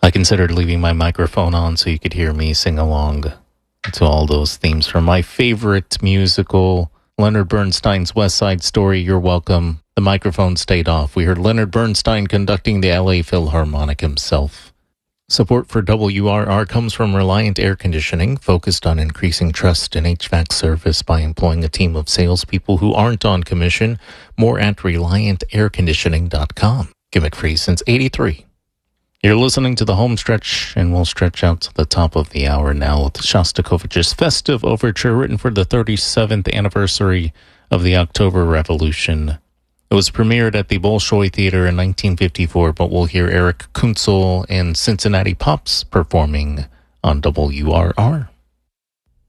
I considered leaving my microphone on so you could hear me sing along to all those themes from my favorite musical, Leonard Bernstein's West Side Story. You're welcome. The microphone stayed off. We heard Leonard Bernstein conducting the LA Philharmonic himself. Support for WRR comes from Reliant Air Conditioning, focused on increasing trust in HVAC service by employing a team of salespeople who aren't on commission. More at ReliantAirConditioning.com. Gimmick free since '83. You're listening to the home stretch, and we'll stretch out to the top of the hour now with Shostakovich's Festive Overture, written for the 37th anniversary of the October Revolution. It was premiered at the Bolshoi Theater in 1954, but we'll hear Eric Kunzel and Cincinnati Pops performing on WRR.